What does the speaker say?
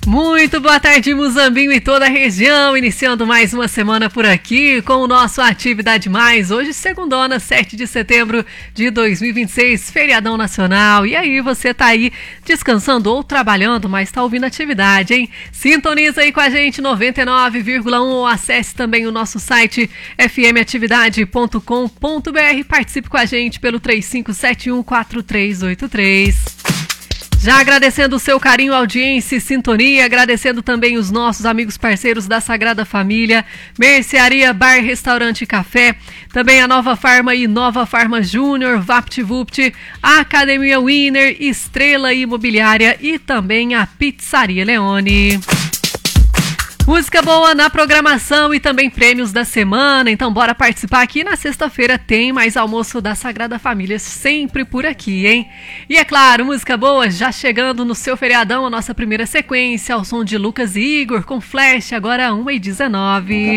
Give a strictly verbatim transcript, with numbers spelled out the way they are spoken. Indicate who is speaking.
Speaker 1: Muito boa tarde, Muzambinho e toda a região, iniciando mais uma semana por aqui com o nosso Atividade Mais, hoje segundona, sete de setembro de dois mil e vinte e seis, feriadão nacional. E aí, você tá aí descansando ou trabalhando, mas tá ouvindo atividade, hein? Sintoniza aí com a gente, noventa e nove vírgula um, ou acesse também o nosso site f m atividade ponto com ponto b r, participe com a gente pelo três cinco sete um quatro três oito três. Já agradecendo o seu carinho, audiência e sintonia, agradecendo também os nossos amigos parceiros da Sagrada Família, Mercearia, Bar, Restaurante e Café, também a Nova Farma e Nova Farma Júnior, VaptVupt, a Academia Winner, Estrela Imobiliária e também a Pizzaria Leone. Música boa na programação e também prêmios da semana, então bora participar aqui. Na sexta-feira tem mais almoço da Sagrada Família, sempre por aqui, hein? E é claro, música boa já chegando no seu feriadão, a nossa primeira sequência, ao som de Lucas e Igor com Flash, agora uma e dezenove.